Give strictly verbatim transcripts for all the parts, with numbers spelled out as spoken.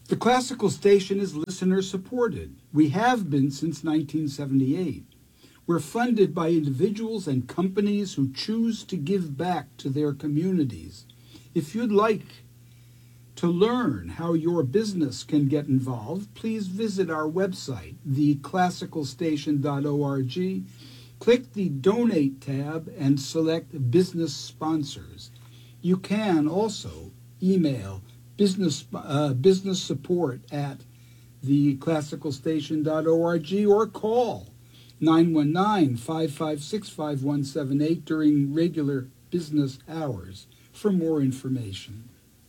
The Classical Station is listener-supported. We have been since nineteen seventy-eight. We're funded by individuals and companies who choose to give back to their communities. If you'd like to learn how your business can get involved, please visit our website, the classical station dot org. Click the Donate tab and select Business Sponsors. You can also email business, uh, business support at the classical station dot org or call nine one nine, five five six, five one seven eight during regular business hours for more information.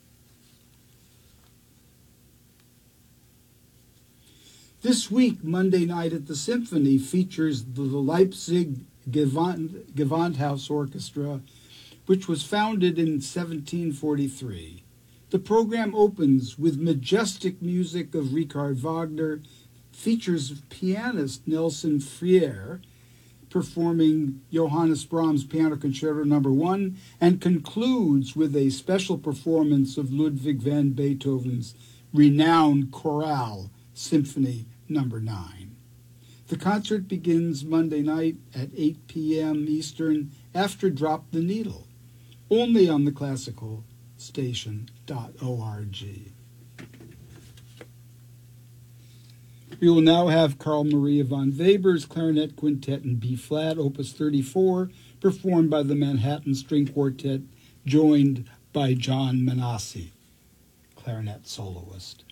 This week, Monday Night at the Symphony features the Leipzig Gewand, Gewandhaus Orchestra, which was founded in seventeen forty-three. The program opens with majestic music of Richard Wagner, features pianist Nelson Freire performing Johannes Brahms Piano Concerto Number One, and concludes with a special performance of Ludwig van Beethoven's renowned chorale Symphony Number Nine. The concert begins Monday night at eight p.m. Eastern after Drop the Needle, only on the classical station dot org. We will now have Carl Maria von Weber's Clarinet Quintet in B-flat, Opus thirty-four, performed by the Manhattan String Quartet, joined by John Manassi, clarinet soloist.